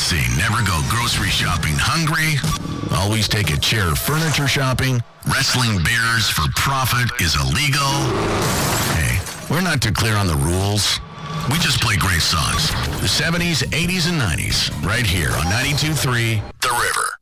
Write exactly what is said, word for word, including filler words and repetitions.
see. Never go grocery shopping hungry. Always take a chair furniture shopping. Wrestling bears for profit is illegal. Hey, we're not too clear on the rules. We just play great songs. The seventies, eighties, and nineties. Right here on ninety-two point three The River.